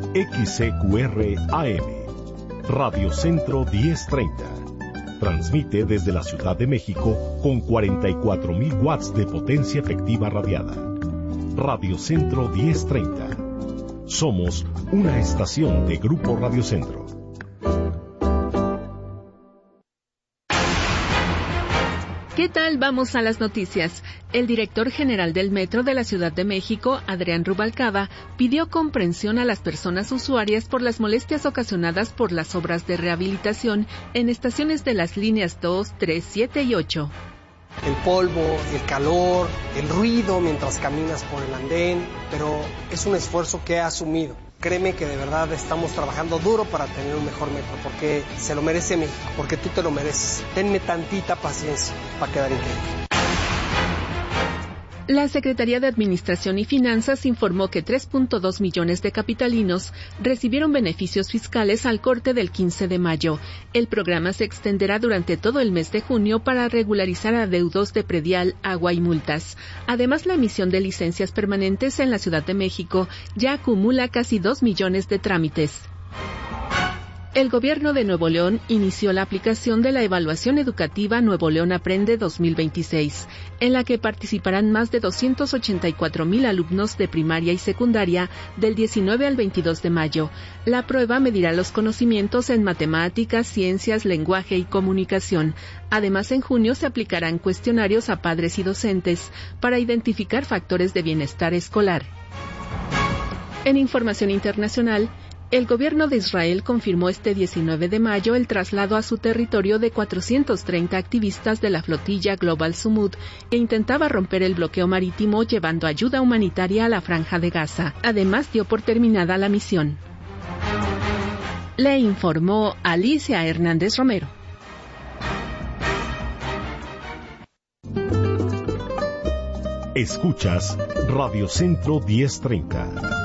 XCQR AM, Radio Centro 1030. Transmite desde la Ciudad de México con 44.000 watts de potencia efectiva radiada. Radio Centro 1030. Somos una estación de Grupo Radio Centro. ¿Qué tal? Vamos a las noticias. El director general del Metro de la Ciudad de México, Adrián Rubalcaba, pidió comprensión a las personas usuarias por las molestias ocasionadas por las obras de rehabilitación en estaciones de las líneas 2, 3, 7 y 8. El polvo, el calor, el ruido mientras caminas por el andén, pero es un esfuerzo que he asumido. Créeme que de verdad estamos trabajando duro para tener un mejor metro, porque se lo merece México, porque tú te lo mereces. Tenme tantita paciencia para quedar increíble. La Secretaría de Administración y Finanzas informó que 3.2 millones de capitalinos recibieron beneficios fiscales al corte del 15 de mayo. El programa se extenderá durante todo el mes de junio para regularizar adeudos de predial, agua y multas. Además, la emisión de licencias permanentes en la Ciudad de México ya acumula casi 2 millones de trámites. El gobierno de Nuevo León inició la aplicación de la evaluación educativa Nuevo León Aprende 2026, en la que participarán más de 284,000 alumnos de primaria y secundaria del 19 al 22 de mayo. La prueba medirá los conocimientos en matemáticas, ciencias, lenguaje y comunicación. Además, en junio se aplicarán cuestionarios a padres y docentes para identificar factores de bienestar escolar. En información internacional, el gobierno de Israel confirmó este 19 de mayo el traslado a su territorio de 430 activistas de la flotilla Global Sumud, que intentaba romper el bloqueo marítimo llevando ayuda humanitaria a la Franja de Gaza. Además, dio por terminada la misión. Le informó Alicia Hernández Romero. Escuchas Radio Centro 1030.